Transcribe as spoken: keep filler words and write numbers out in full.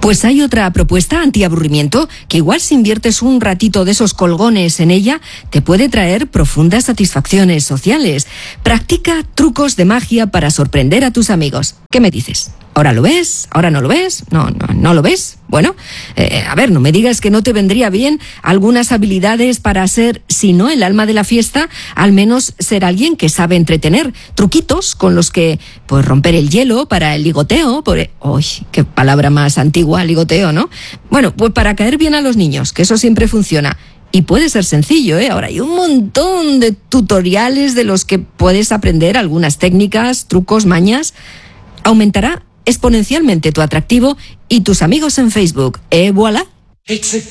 Pues hay otra propuesta antiaburrimiento que igual si inviertes un ratito de esos colgones en ella te puede traer profundas satisfacciones sociales. Practica trucos de magia para sorprender a tus amigos. ¿Qué me dices? ¿Ahora lo ves? ¿Ahora no lo ves? ¿No, no, no lo ves? Bueno, eh, a ver, no me digas que no te vendría bien algunas habilidades para ser, si no el alma de la fiesta, al menos ser alguien que sabe entretener. Truquitos con los que, pues, romper el hielo para el ligoteo. Por... ¡Uy, qué palabra más antigua, ligoteo, ¿no? Bueno, pues para caer bien a los niños, que eso siempre funciona. Y puede ser sencillo, ¿eh? Ahora hay un montón de tutoriales de los que puedes aprender algunas técnicas, trucos, mañas. Aumentará exponencialmente tu atractivo y tus amigos en Facebook. ¿Eh, voilà?